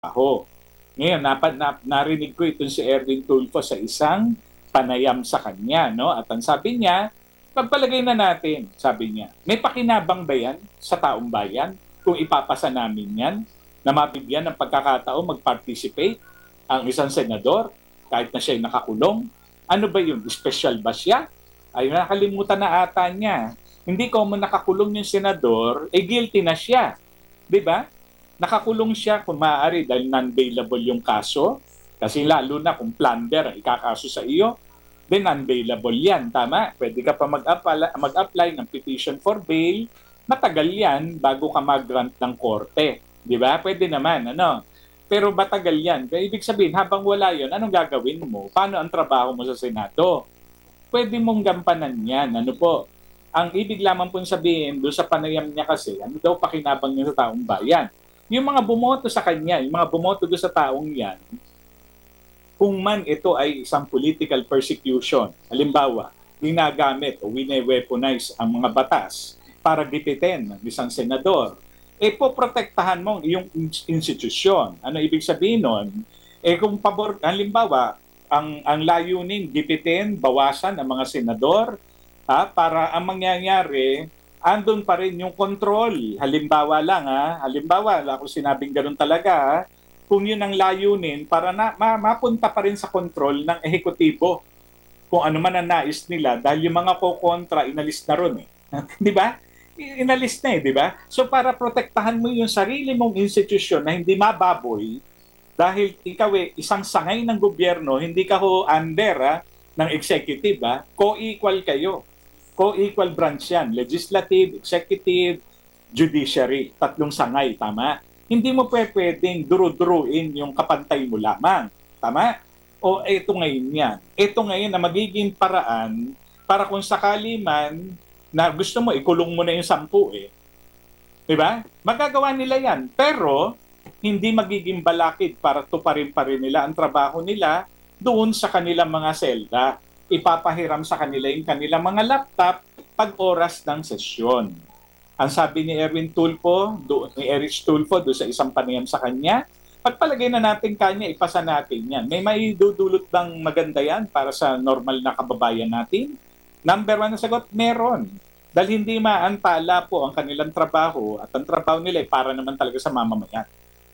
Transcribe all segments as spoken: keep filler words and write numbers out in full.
trabaho. Ngayon, napad, na, narinig ko itong si Erwin Tulfo sa isang panayam sa kanya, no? At ang sabi niya, pagpalagay na natin, sabi niya, may pakinabang ba yan sa taong bayan kung ipapasa namin yan na mabigyan ng pagkakataon mag-participate ang isang senador kahit na siya'y nakakulong? Ano ba yun? Special ba siya? Ay, nakalimutan na ata niya. Hindi ko mo nakakulong yung senador, eh guilty na siya. Di ba? Nakakulong siya kung maaari dahil non-bailable yung kaso. Kasi lalo na kung plunder ang ikakaso sa iyo, then non-bailable yan. Tama? Pwede ka pa mag-apply, mag-apply ng petition for bail. Matagal yan bago ka mag-grant ng korte. Di ba? Pwede naman. Ano? Pero matagal yan. Kaya ibig sabihin, habang wala yon, anong gagawin mo? Paano ang trabaho mo sa Senado? Pwede mong gampanan yan. Ano po? Ang ibig lamang pong sabihin doon sa panayam niya kasi, ano daw pakinabang niya sa taong bayan? Yung mga bumoto sa kanya, yung mga bumoto doon sa taong yan, kung man ito ay isang political persecution, halimbawa, ginagamit o wine-weaponize ang mga batas para gipitin ng isang senador, eh poprotektahan mo yung institusyon. Ano ibig sabihin nun? Eh kung pabor, halimbawa, ang, ang layunin, gipitin, bawasan ang mga senador, ha, para ang mangyayari, andun pa rin yung control. Halimbawa lang, ha? Halimbawa, ako sinabing ganun talaga, ha? Kung yun ang layunin, para na, ma, mapunta pa rin sa control ng ehekutibo kung ano man ang nais nila dahil yung mga kokontra, inalis na ron eh. Di ba? Inalis na eh, di ba? So para protektahan mo yung sarili mong institusyon na hindi mababoy dahil ikaw eh, isang sangay ng gobyerno, hindi ka ho under ha, ng executive, ha? Co-equal kayo. Co-equal branch yan. Legislative, executive, judiciary. Tatlong sangay, tama? Hindi mo pwedeng duru-duruin yung kapantay mo lamang. Tama? O ito ngayon yan. Ito ngayon na magiging paraan para kung sakali man na gusto mo, ikulong mo na yung sampu eh. Diba? Magagawa nila yan. Pero, hindi magiging balakid para tuparin pa rin nila ang trabaho nila doon sa kanilang mga selda. Ipapahiram sa kanila yung kanilang mga laptop pag oras ng sesyon. Ang sabi ni Erwin Tulfo, do, ni Erich Tulfo doon sa isang panayam sa kanya, pagpalagay na natin kanya, ipasa natin yan. May maidudulot bang maganda yan para sa normal na kababayan natin? Number one na sagot, meron. Dahil hindi maantala po ang kanilang trabaho at ang trabaho nila ay para naman talaga sa mamamayan.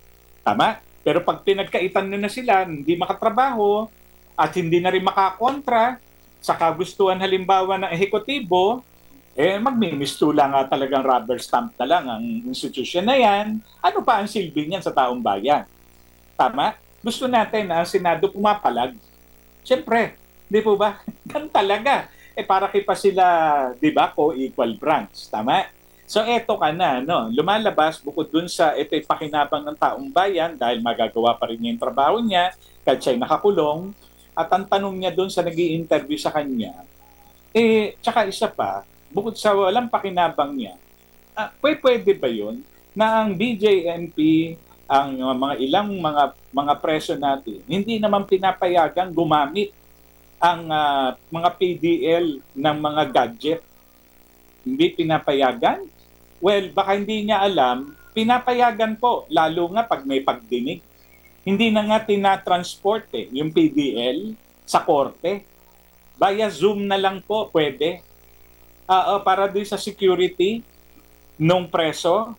Tama? Pero pag pinagkaitan na, na sila, hindi makatrabaho at hindi na rin makakontra sa kagustuhan halimbawa ng ehekutibo, eh magmimistula nga talagang rubber stamp na lang ang institusyon na yan. Ano pa ang silbi niyan sa taong bayan? Tama? Gusto natin na ang Senado pumapalag. Siyempre, di po ba? Gan talaga. Eh para kay pa sila, di ba, co-equal branch. Tama? So eto ka na, no? Lumalabas bukod dun sa ito'y pakinabang ng taong bayan dahil magagawa pa rin niya yung trabaho niya kahit siya'y nakakulong. At ang tanong niya dun sa nag-i-interview sa kanya, eh, tsaka isa pa, bukod sa walang pakinabang niya, ah, pwede ba yun na ang B J M P, ang uh, mga ilang mga mga preso natin, hindi naman pinapayagan gumamit ang uh, mga P D L ng mga gadget? Hindi pinapayagan? Well, baka hindi niya alam, pinapayagan po, lalo nga pag may pagdinig. Hindi na nga tinatransport eh, yung P D L sa korte. Via Zoom na lang po, pwede. Uh, uh, para din sa security nung preso,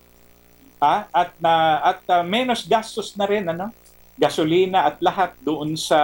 ha? At na at uh, menos gastos na rin, ano? Gasolina at lahat doon sa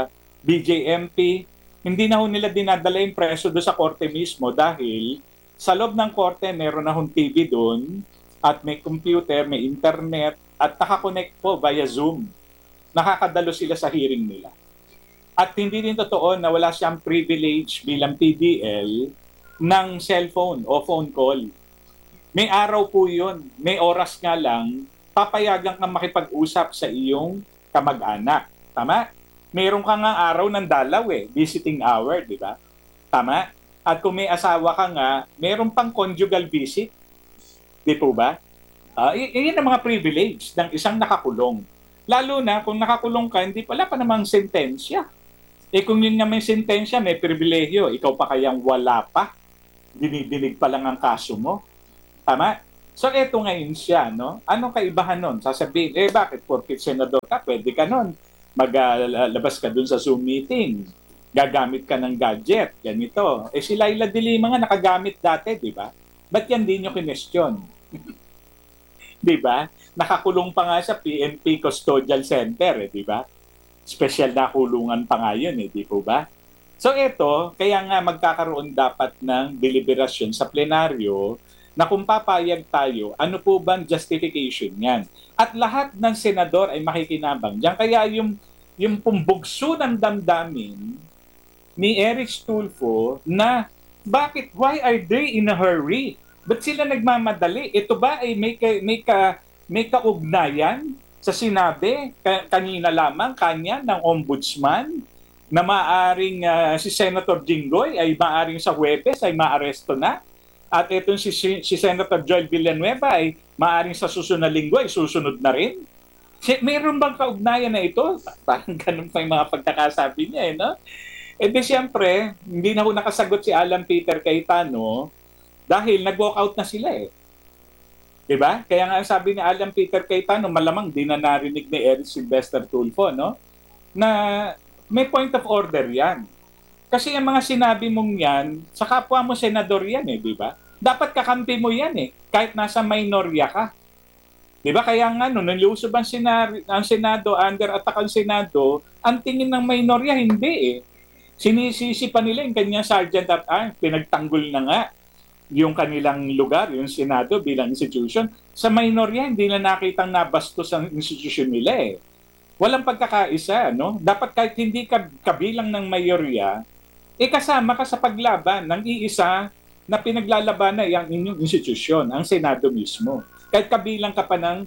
B J M P. Hindi na ho nila dinadala yung preso doon sa korte mismo dahil sa loob ng korte meron na hong T V doon at may computer, may internet at nakakonect po via Zoom. Nakakadalo sila sa hearing nila. At hindi din totoo na wala siyang privilege bilang P D L ng cellphone o phone call. May araw po yun. May oras nga lang, papayagan kang makipag-usap sa iyong kamag-anak. Tama? Meron ka nga araw ng dalaw eh, visiting hour, di ba? Tama? At kung may asawa ka nga, meron pang conjugal visit. Di po ba? Uh, y- yun ang mga privilege ng isang nakakulong. Lalo na kung nakakulong ka, hindi pala pa namang sentensya. Eh kung yun nga may sentensya, may pribilehyo, ikaw pa kayang wala pa. Dinidinig pa lang ang kaso mo. Tama? So eto ngayon siya, no? Anong kaibahan nun? Sasabihin, eh bakit? Porkit senador ka, pwede ka nun. Maglabas ka dun sa Zoom meeting. Gagamit ka ng gadget, ganito. Eh si Laila de Lima nga nakagamit dati, di ba? Ba't yan di nyo kinestyon? Di ba? Nakakulong pa nga sa P N P Custodial Center, eh, di ba? Special na kulungan pa nga yun, eh, di po ba? So ito, kaya nga magkakaroon dapat ng deliberasyon sa plenaryo na kung papayag tayo, ano po bang justification niyan? At lahat ng senador ay makikinabang diyan. Kaya yung, yung pumbugso ng damdamin ni Eric Tulfo na bakit, why are they in a hurry? Ba't sila nagmamadali? Ito ba ay may, ka, may, ka, may kaugnayan sa sinabi ka, kanina lamang kanya ng ombudsman na maaring uh, si Senator Jinggoy ay maaring sa Huwebes ay maaresto na at itong si, si Senator Joel Villanueva ay maaring sa susunod na linggo ay susunod na rin. Si, mayroon bang kaugnayan na ito? Parang ganun pa yung mga pagkakasabi niya, eh, no? E di siyempre, hindi na ho nakasagot si Alan Peter Cayetano dahil nag-walk out na sila eh. Diba? Kaya nga sabi ni Alan Peter Cayetano, malamang di na narinig ni Eric Sylvester Tulfo, no? Na may point of order yan. Kasi yung mga sinabi mong yan, sa kapwa mo senador yan eh, di ba? Dapat kakampi mo yan eh, kahit nasa minorya ka. Di ba? Kaya nga, no, nalusob ang, senari, ang Senado, under attack ang Senado, ang tingin ng minorya, hindi eh. Sinisisi pa nila yung kanyang sergeant at arms, pinagtanggol na nga yung kanilang lugar, yung Senado bilang institution. Sa minorya, hindi na nakitang nabastos ang institution nila eh. Walang pagkakaisa, no? Dapat kahit hindi ka kabilang ng mayorya, eh kasama ka sa paglaban ng iisa na pinaglalaban na yung inyong institusyon, ang Senado mismo. Kahit kabilang ka pa ng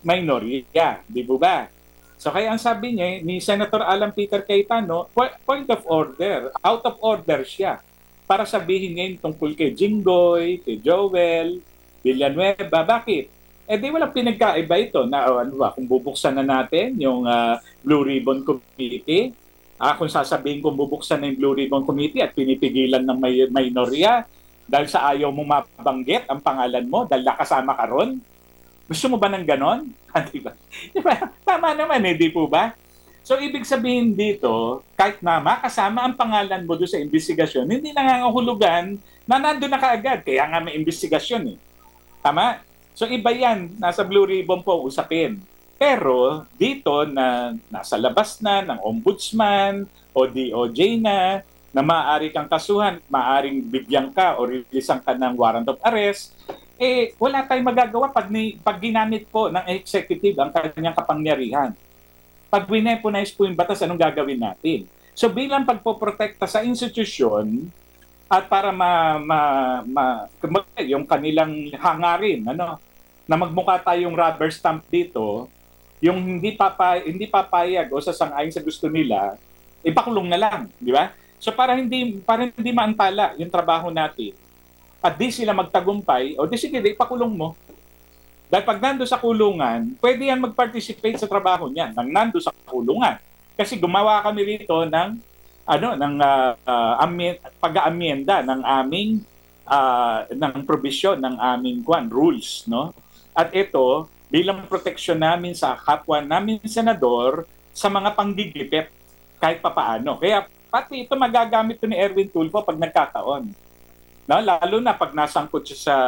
minorya, di ba ba? So kaya ang sabi niya, ni Senator Alan Peter Cayetano, point of order, out of order siya para sabihin ngayon tungkol kay Jinggoy, kay Joel, Villanueva. Bakit? Eh di walang pinagkaiba ito na oh, ano ba, kung bubuksan na natin yung uh, Blue Ribbon Committee, ah, kung sasabihin kung bubuksan na yung Blue Ribbon Committee at pinipigilan ng may, minorya dahil sa ayaw mo mabanggit ang pangalan mo dahil nakasama ka ron, gusto mo ba ng ganon? Diba? Diba? Tama naman eh, di po ba? So ibig sabihin dito, kahit na makasama ang pangalan mo doon sa investigasyon, hindi nangangahulugan na nandun na kaagad. Kaya nga may investigasyon eh. Tama? So iba yan, nasa Blue Ribbon po usapin. Pero dito na nasa labas na ng ombudsman o D O J na, na maaari kang kasuhan, maaring bigyan ka o releasean ka ng warrant of arrest, eh wala tayong magagawa pag, ni, pag ginamit po ng executive ang kanyang kapangyarihan. Pag wineponize po yung batas, anong gagawin natin? So bilang pagpoprotekta sa institusyon at para ma, ma, ma, yung kanilang hangarin, ano, na magmukha tayong rubber stamp dito, yung hindi papa hindi papayag o sasang-ayon sa gusto nila, ipakulong na lang, di ba? So para hindi para hindi maantala yung trabaho natin. At di sila magtagumpay, o di sige, di ipakulong mo. Dahil pag nando sa kulungan, pwede yan mag-participate sa trabaho niyan, nang nando sa kulungan. Kasi gumawa kami rito ng ano ng uh, uh, amien, pag-aamienda ng aming uh, ng provision ng aming kwan rules, no? At ito bilang proteksyon namin sa kapwa namin senador sa mga panggigipit kahit papaano. Kaya pati ito magagamit to ni Erwin Tulfo pag nagkataon. No, lalo na pag nasangkot siya sa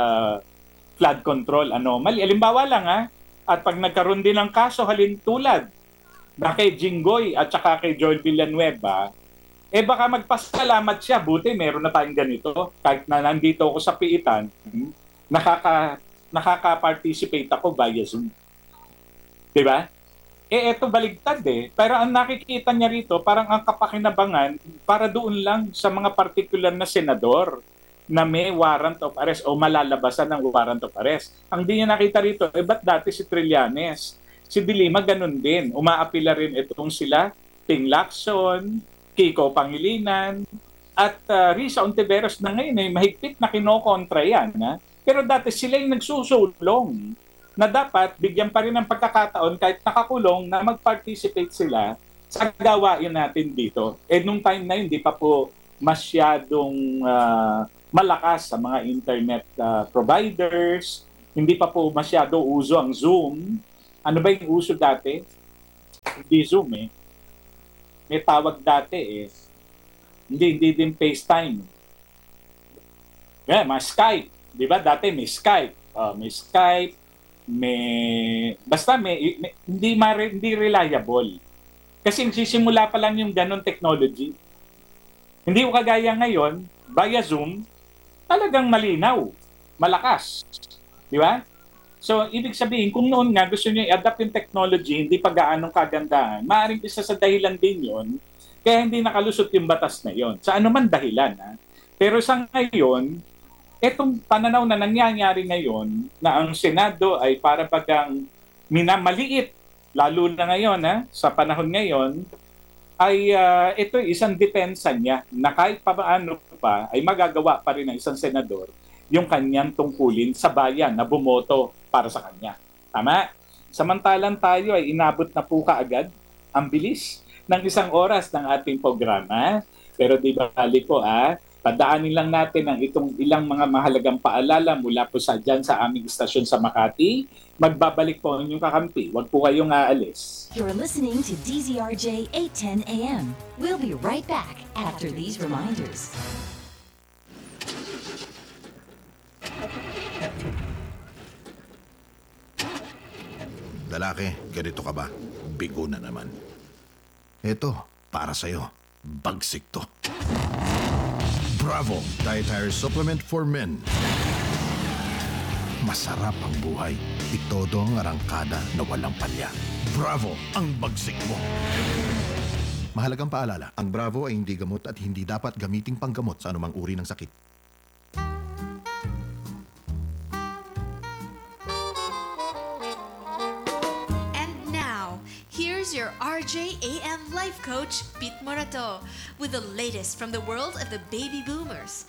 flood control anomaly. Halimbawa lang ha, at pag nagkaroon din ng kaso halintulad na kay Jinggoy at saka kay Joel Villanueva, eh baka magpasalamat siya, buti meron na tayong ganito. Kahit na nandito ako sa piitan, nakaka, nakaka-participate ako via Zoom. Diba? Eh eto baligtad eh. Pero ang nakikita niya rito, parang ang kapakinabangan para doon lang sa mga particular na senador na may warrant of arrest o malalabasan ng warrant of arrest. Ang di niya nakita rito, eh ba't dati si Trillanes? Si De Lima ganun din. Umaapila rin itong sila, Ping Lacson, Kiko Pangilinan, at uh, Risa Ontiveros na ngayon ay eh, mahigpit na kinokontra yan. Ha? Pero dati sila yung nagsusulong na dapat bigyan pa rin ng pagkakataon kahit nakakulong na mag-participate sila sa gawain natin dito. Eh nung time na yun, di pa po masyadong uh, malakas sa mga internet uh, providers, Hindi pa po masyado uso ang Zoom. Ano ba yung uso dati? Hindi Zoom eh. May tawag dati eh. Hindi, hindi din FaceTime. Yeah, mga Skype. Di ba? Dati may Skype. Uh, may Skype. May... Basta may... may hindi, mare, hindi reliable. Kasi sisimula pa lang yung ganun technology. Hindi ko kagaya ngayon, via Zoom, talagang malinaw. Malakas. Di ba? So, ibig sabihin, kung noon nga gusto nyo i-adapt yung technology, hindi pa gaanong kagandahan, maaaring isa sa dahilan din yun, kaya hindi nakalusot yung batas na yon. Sa anuman dahilan. Ha? Pero sa ngayon, etong pananaw na nangyayari ngayon, na ang Senado ay para bagang minamaliit, lalo na ngayon, ha? Sa panahon ngayon, ay uh, ito isang depensa niya na kahit paano pa, ay magagawa pa rin ng isang senador yung kanyang tungkulin sa bayan na bumoto para sa kanya. Tama? Samantalang tayo ay inabot na po kaagad ang bilis ng isang oras ng ating programa. Pero di ba bali po ah, padaanin lang natin ang itong ilang mga mahalagang paalala mula po sa dyan sa aming istasyon sa Makati. Magbabalik po ang inyong kakampi. Huwag po kayong aalis. You're listening to D Z R J eight ten A M. We'll be right back after these reminders. Lalaki, ganito ka ba? Bigo na naman. Ito, para sa'yo. Bagsik to. Bravo! Dietary Supplement for Men. Masarap ang buhay. Itodo ang arangkada na walang palya. Bravo! Ang bagsik mo. Mahalagang paalala, ang Bravo ay hindi gamot at hindi dapat gamiting panggamot sa anumang uri ng sakit. Your R J A M life coach, Pete Morato, with the latest from the world of the baby boomers.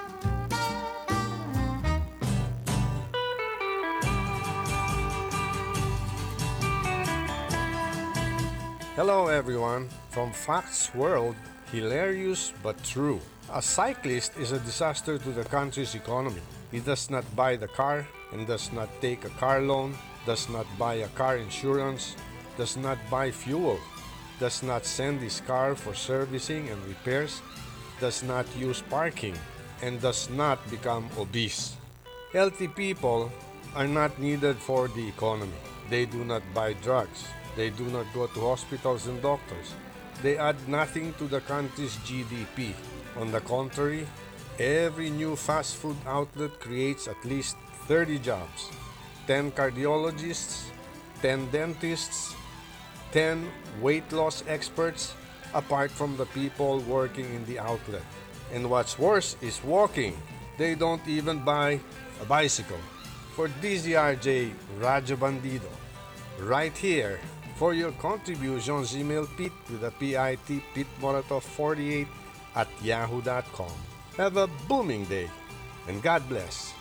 Hello everyone, from Facts World, hilarious but true. A cyclist is a disaster to the country's economy. He does not buy the car and does not take a car loan, does not buy a car insurance, does not buy fuel, does not send his car for servicing and repairs, does not use parking, and does not become obese. Healthy people are not needed for the economy. They do not buy drugs. They do not go to hospitals and doctors. They add nothing to the country's G D P. On the contrary, every new fast food outlet creates at least thirty jobs. ten cardiologists, ten dentists, ten weight loss experts, apart from the people working in the outlet. And what's worse is walking. They don't even buy a bicycle. For D Z R J Radyo Bandido, right here, for your contributions, email Pete with a P I T, Pete Morato forty-eight at yahoo dot com. Have a booming day, and God bless.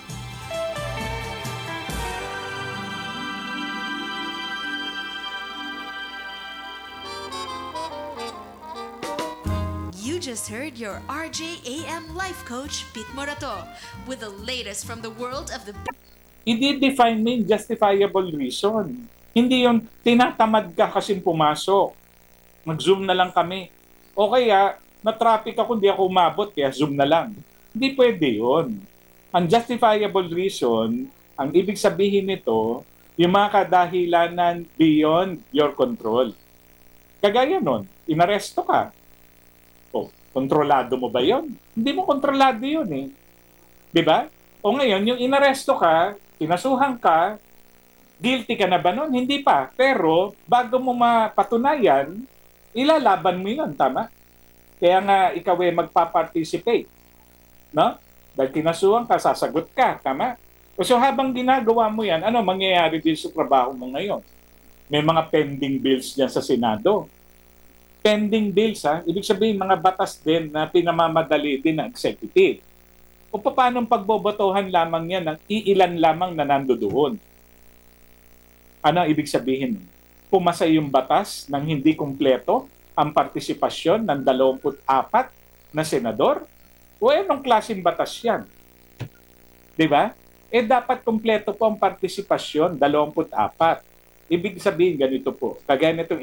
You just heard your R J A M life coach, Pete Morato, with the latest from the world of the... I-define mo yung justifiable reason. Hindi yung tinatamad ka kasing pumasok. Mag-zoom na lang kami. O kaya, na-traffic ako, hindi ako umabot, kaya zoom na lang. Hindi pwede yun. Ang justifiable reason, ang ibig sabihin nito, yung mga kadahilanan beyond your control. Kagaya nun, inaresto ka. O, kontrolado mo ba yun? Hindi mo kontrolado yun eh. Diba? O ngayon, yung inaresto ka, pinasuhan ka, guilty ka na ba nun? Hindi pa. Pero, bago mo mapatunayan, ilalaban mo yun, tama? Kaya nga, ikaw ay magpa-participate. No? Dahil kinasuhan ka, sasagot ka, tama? So, habang ginagawa mo yan, ano mangyayari din sa trabaho mo ngayon? May mga pending bills dyan sa Senado. Pending bills, ha? Ibig sabihin, mga batas din na pinamamadali din ng executive. O paano pagbobotohan lamang yan ng iilan lamang na nandoon? Ano ang ibig sabihin? Pumasa yung batas ng hindi kumpleto ang partisipasyon ng dalawampu't apat na senador? O anong klaseng batas yan? Di ba? eh dapat kumpleto po ang partisipasyon, dalawampu't apat. Ibig sabihin ganito po, kagaya nitong